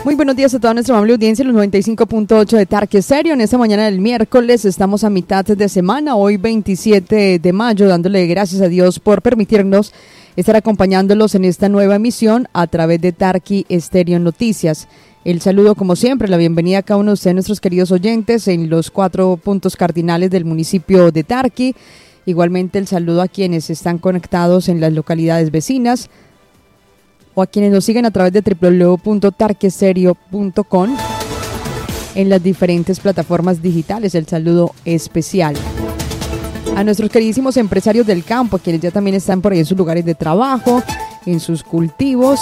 Muy buenos días a toda nuestra amable audiencia, los 95.8 de Tarque Estéreo. En esta mañana del miércoles estamos a mitad de semana, hoy 27 de mayo, dándole gracias a Dios por permitirnos estar acompañándolos en esta nueva emisión a través de Tarque Estéreo Noticias. El saludo, como siempre, la bienvenida a cada uno de ustedes, nuestros queridos oyentes, en los 4 puntos cardinales del municipio de Tarque. Igualmente el saludo a quienes están conectados en las localidades vecinas, o a quienes nos siguen a través de www.tarquestereo.com en las diferentes plataformas digitales. El saludo especial a nuestros queridísimos empresarios del campo, quienes ya también están por ahí en sus lugares de trabajo, en sus cultivos.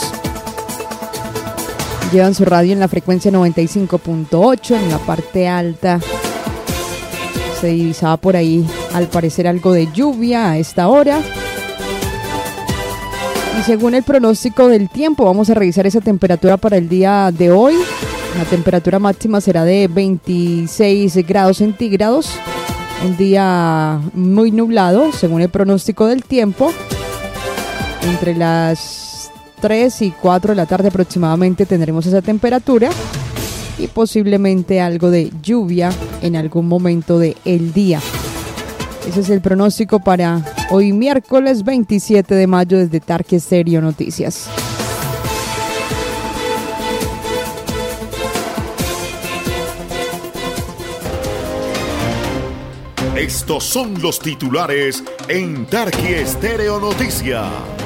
Llevan su radio en la frecuencia 95.8, en la parte alta. Se divisaba por ahí, al parecer, algo de lluvia a esta hora. Y según el pronóstico del tiempo, vamos a revisar esa temperatura para el día de hoy. La temperatura máxima será de 26 grados centígrados. Un día muy nublado, según el pronóstico del tiempo. Entre las 3 y 4 de la tarde aproximadamente tendremos esa temperatura. Y posiblemente algo de lluvia en algún momento del día. Ese es el pronóstico para hoy miércoles 27 de mayo desde Tarque Estéreo Noticias. Estos son los titulares en Tarque Estéreo Noticias.